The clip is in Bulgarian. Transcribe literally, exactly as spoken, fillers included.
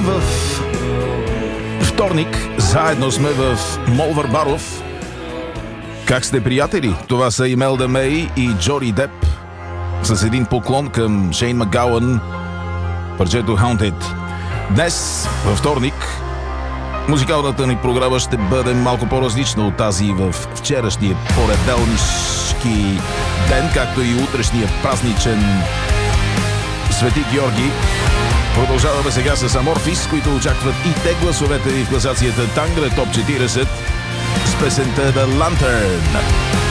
в вторник. Заедно сме в Мол Върбаров. Как сте, приятели? Това са Имелда Мей и Джони Деп с един поклон към Шейн Макгауън, парчето Haunted. Днес, във вторник, музикалната ни програма ще бъде малко по-различна от тази в вчерашния понеделнишки ден, както и утрешния празничен Свети Георги. Продължаваме сега с Аморфис, които очакват и те гласовете ви в класацията Тангра Топ четиридесет с песента The Lantern.